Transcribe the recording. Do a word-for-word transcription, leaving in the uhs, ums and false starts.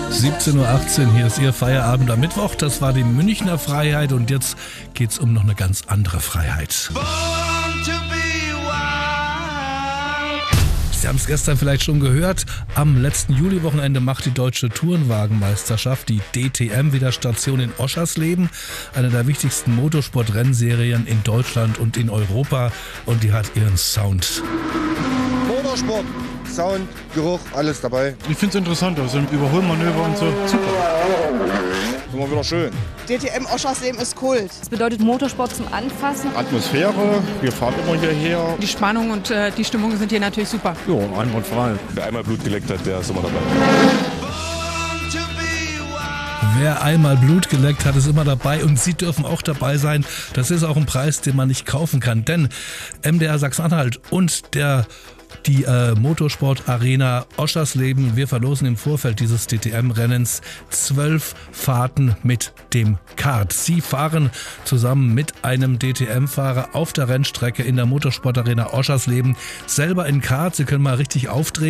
siebzehn Uhr achtzehn, hier ist Ihr Feierabend am Mittwoch. Das war die Münchner Freiheit und jetzt geht's um noch eine ganz andere Freiheit. Sie haben es gestern vielleicht schon gehört, am letzten Juliwochenende macht die Deutsche Tourenwagenmeisterschaft, die D T M, wieder Station in Oschersleben. Eine der wichtigsten Motorsport-Rennserien in Deutschland und in Europa, und die hat ihren Sound. Motorsport, Sound, Geruch, alles dabei. Ich finde es interessant, also Überholmanöver und so, super. Immer wieder schön. D T M Oschersleben ist Kult. Das bedeutet Motorsport zum Anfassen. Atmosphäre, wir fahren immer hierher. Die Spannung und äh, die Stimmung sind hier natürlich super. Ja, einwandfrei. Wer einmal Blut geleckt hat, der ist immer dabei. Wer einmal Blut geleckt hat, ist immer dabei, und Sie dürfen auch dabei sein. Das ist auch ein Preis, den man nicht kaufen kann, denn M D R Sachsen-Anhalt und der die äh, Motorsport-Arena Oschersleben, wir verlosen im Vorfeld dieses D T M-Rennens zwölf Fahrten mit dem Kart. Sie fahren zusammen mit einem D T M-Fahrer auf der Rennstrecke in der Motorsport-Arena Oschersleben selber in Kart. Sie können mal richtig aufdrehen.